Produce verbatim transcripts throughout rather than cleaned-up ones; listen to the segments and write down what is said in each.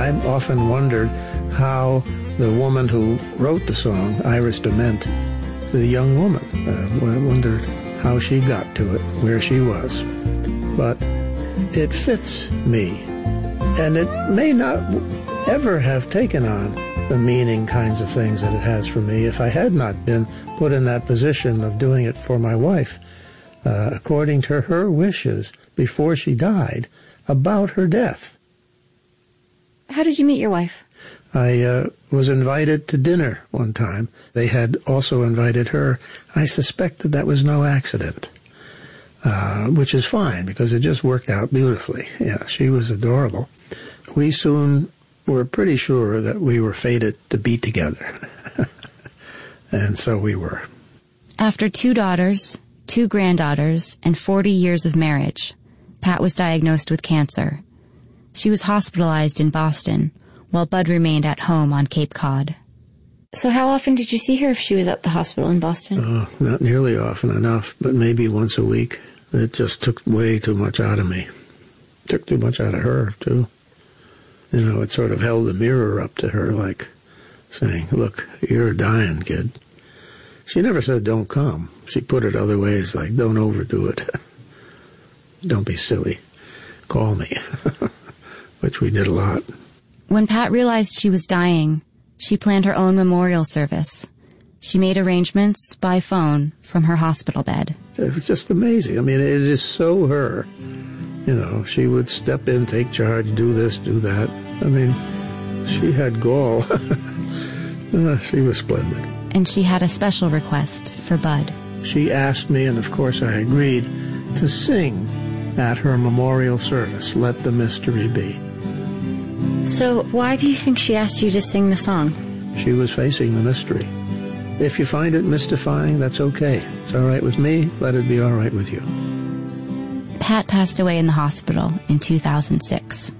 I often wondered how the woman who wrote the song, Iris DeMent, the young woman, uh, I wondered how she got to it, where she was. But it fits me, and it may not ever have taken on the meaning kinds of things that it has for me if I had not been put in that position of doing it for my wife, uh, according to her wishes before she died, about her death. How did you meet your wife? I uh, was invited to dinner one time. They had also invited her. I suspect that that was no accident, uh, which is fine because it just worked out beautifully. Yeah, she was adorable. We soon were pretty sure that we were fated to be together. And so we were. After two daughters, two granddaughters, and forty years of marriage, Pat was diagnosed with cancer. She was hospitalized in Boston, while Bud remained at home on Cape Cod. So how often did you see her if she was at the hospital in Boston? Oh, not nearly often enough, but maybe once a week. It just took way too much out of me. Took too much out of her, too. You know, it sort of held the mirror up to her, like saying, look, you're dying, kid. She never said, don't come. She put it other ways, like, don't overdo it. Don't be silly. Call me. Which we did a lot. When Pat realized she was dying, she planned her own memorial service. She made arrangements by phone from her hospital bed. It was just amazing. I mean, it is so her. You know, she would step in, take charge, do this, do that. I mean, she had gall. uh, she was splendid. And she had a special request for Bud. She asked me, and of course I agreed, to sing at her memorial service, Let the Mystery Be. So why do you think she asked you to sing the song? She was facing the mystery. If you find it mystifying, that's okay. It's all right with me. Let it be all right with you. Pat passed away in the hospital in two thousand six.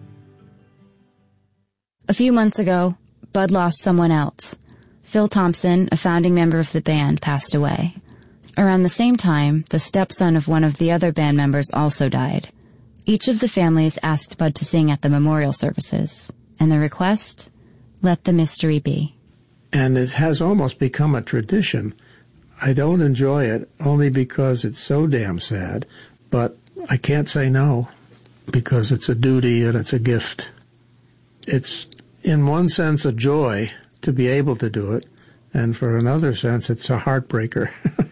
A few months ago, Bud lost someone else. Phil Thompson, a founding member of the band, passed away. Around the same time, the stepson of one of the other band members also died. Each of the families asked Bud to sing at the memorial services, and the request, Let the Mystery Be. And it has almost become a tradition. I don't enjoy it only because it's so damn sad, but I can't say no because it's a duty and it's a gift. It's, in one sense, a joy to be able to do it, and for another sense, it's a heartbreaker.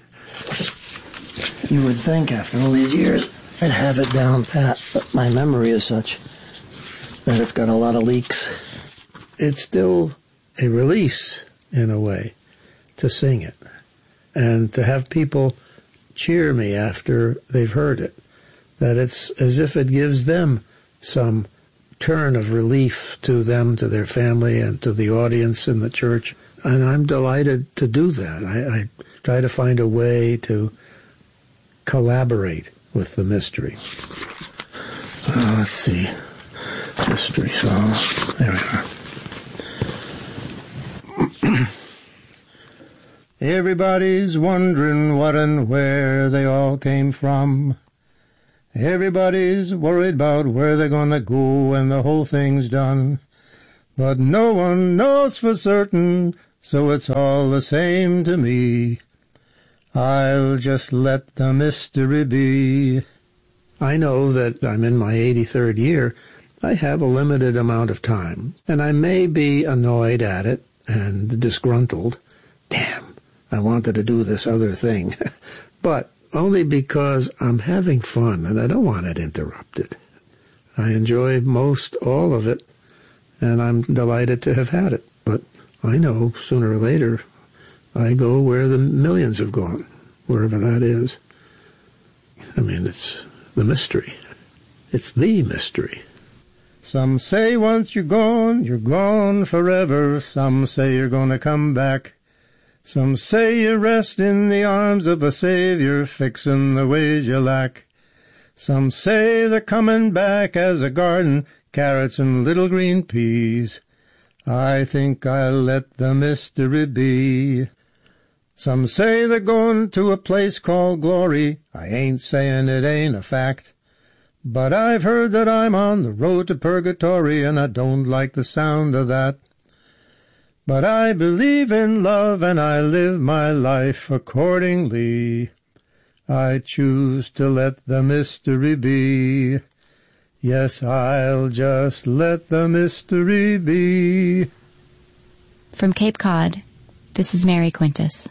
You would think after all these years I'd have it down pat, but my memory is such that it's got a lot of leaks. It's still a release, in a way, to sing it, and to have people cheer me after they've heard it, that it's as if it gives them some turn of relief to them, to their family, and to the audience in the church. And I'm delighted to do that. I, I try to find a way to collaborate with the mystery. Uh, let's see. Mystery song. There we are. Everybody's wondering what and where they all came from. Everybody's worried about where they're gonna go when the whole thing's done. But no one knows for certain, so it's all the same to me. I'll just let the mystery be. I know that I'm in my eighty-third year. I have a limited amount of time, and I may be annoyed at it and disgruntled. Damn, I wanted to do this other thing. But only because I'm having fun, and I don't want it interrupted. I enjoy most all of it, and I'm delighted to have had it. But I know sooner or later I go where the millions have gone, wherever that is. I mean, it's the mystery. It's the mystery. Some say once you're gone, you're gone forever. Some say you're gonna come back. Some say you rest in the arms of a Savior, fixin' the ways you lack. Some say they're comin' back as a garden, carrots and little green peas. I think I'll let the mystery be. Some say they're goin' to a place called glory. I ain't sayin' it ain't a fact. But I've heard that I'm on the road to purgatory, and I don't like the sound of that. But I believe in love, and I live my life accordingly. I choose to let the mystery be. Yes, I'll just let the mystery be. From Cape Cod, this is Mary Quintus.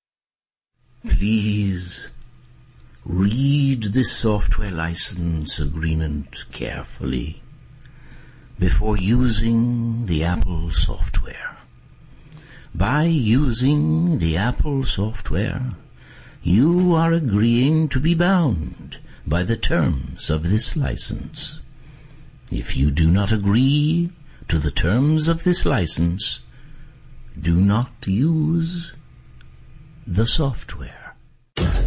Please read this software license agreement carefully before using the Apple software. By using the Apple software, you are agreeing to be bound by the terms of this license. If you do not agree to the terms of this license, do not use the software.